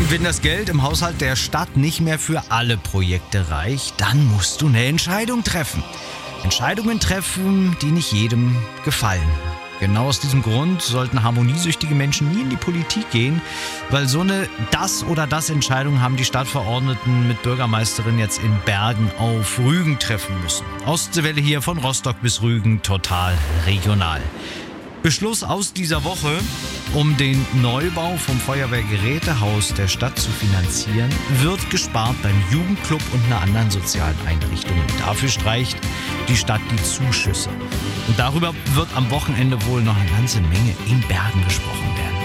Wenn das Geld im Haushalt der Stadt nicht mehr für alle Projekte reicht, dann musst du eine Entscheidung treffen. Entscheidungen treffen, die nicht jedem gefallen. Genau aus diesem Grund sollten harmoniesüchtige Menschen nie in die Politik gehen, weil so eine Das- oder Das-Entscheidung haben die Stadtverordneten mit Bürgermeisterin jetzt in Bergen auf Rügen treffen müssen. Ostseewelle hier von Rostock bis Rügen, total regional. Beschluss aus dieser Woche, um den Neubau vom Feuerwehrgerätehaus der Stadt zu finanzieren, wird gespart beim Jugendclub und einer anderen sozialen Einrichtung. Dafür streicht die Stadt die Zuschüsse. Und darüber wird am Wochenende wohl noch eine ganze Menge in Bergen gesprochen werden.